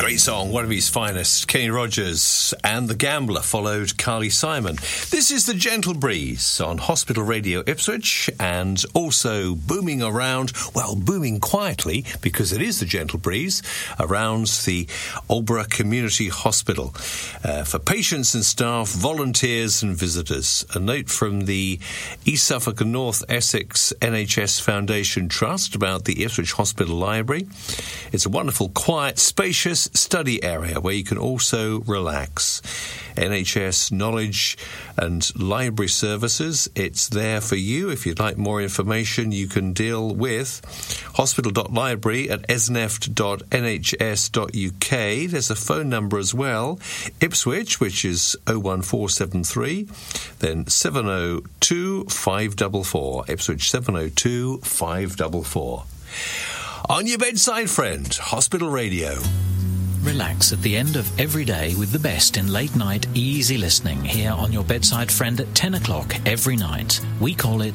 Great song, one of his finest. Kenny Rogers and The Gambler followed Carly Simon. This is The Gentle Breeze on Hospital Radio Ipswich, and also booming around, well, booming quietly, because it is The Gentle Breeze, around the Aldborough Community Hospital. For patients and staff, volunteers and visitors. A note from the East Suffolk and North Essex NHS Foundation Trust about the Ipswich Hospital Library. It's a wonderful, quiet, spacious study area where you can also relax. NHS knowledge and library services, it's there for you. If you'd like more information, you can deal with hospital.library@esneft.nhs.uk. There's a phone number as well, Ipswich, which is 01473, then 702 544, Ipswich 702 544. On your bedside friend, Hospital Radio. Relax at the end of every day with the best in late-night easy listening here on your bedside friend at 10 o'clock every night. We call it